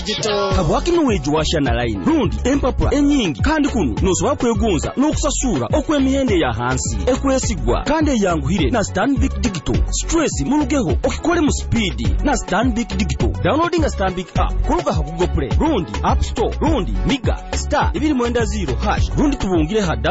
digital kabwaki n'oweeji wa Shana Line rundi empapula ennyingi kandi kuno n'osobola kwegonza n'okusasula okw'emihende ya hansi ekwesigwa kandi eyanguhire na Stanbic Digital. Stress mu lugeho okikole mu speed na Stanbic Digital. Downloading a Stanbic app kuluka ha Google Play rundi App Store rundi Miga *210# rundi tubungire ha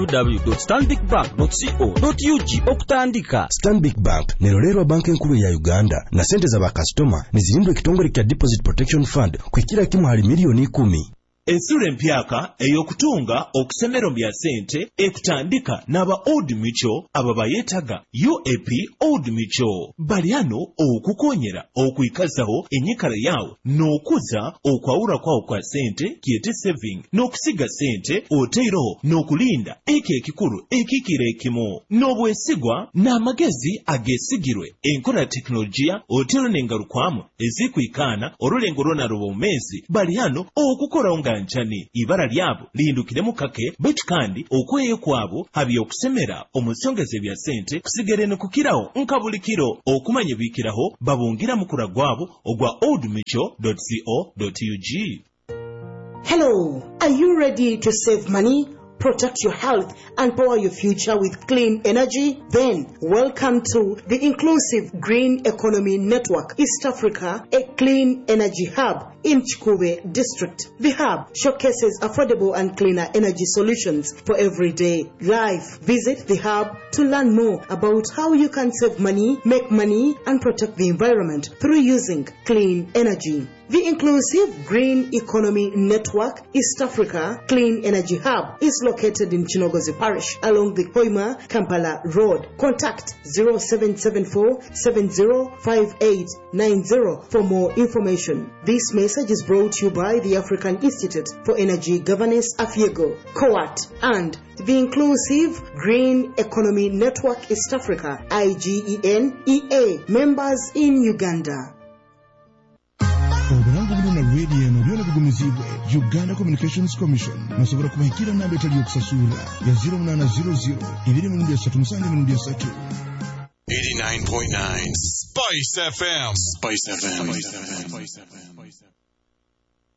www.stanbicbank.co.ug okutandika. Stanbic Bank nerolero banki enkulu ya Uganda na sente za bakastoma nizirimbwa ekitongole kya Deposit Protection Fund kwekira kimu hali milioni 10. Ensura empyaka eyokutunga okusemero bya sente ekutandika n'aba Old Mutual aba bayetaga UAP Old Mutual. Baliano okukonyera okuyikazaho enyikala yawo n'okuza okwawula kwawo kwa sente kiyete saving n'okusiga sente oteeroho n'okulinda ekikulu ekikira ekimu n'obwesigwa n'amagezi agesigirwe enkola teknolojia oteero n'engalukwamu ezikwikaana olulengo lwonaluba omezi. Baliano okukola nchani ibara lyabo lindukiremu kake betu kandi okweyo kwabo habi okusemera omusongeze bya sente kusigere nokukiraho nkabulikiro okumanye bikiraho babungira mukura gwabo ogwa oldmutual.co.ug. Hello, are you ready to save money, protect your health and power your future with clean energy? Then welcome to the Inclusive Green Economy Network East Africa, a clean energy hub in Chikube district. The hub showcases affordable and cleaner energy solutions for everyday life. Visit the hub to learn more about how you can save money, make money and protect the environment through using clean energy. The Inclusive Green Economy Network East Africa Clean Energy Hub is located in Chinogozi Parish along the Hoima Kampala Road. Contact 0774 705890 for more information. This message is brought to you by the African Institute for Energy Governance, AFIEGO, COAT, and the Inclusive Green Economy Network East Africa, IGEN-EA, members in Uganda. Obulango buno na radio eno byona bigumizibwe Uganda Communications Commission musobora kubahikira namba etali yokusasula ya 0800 237 89.9 Spice FM.